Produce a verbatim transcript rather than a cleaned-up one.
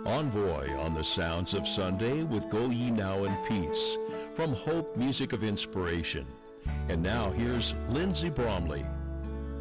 Envoy on the sounds of Sunday with Go Ye Now in Peace from Hope Music of Inspiration. And now here's Lindsay Bromley.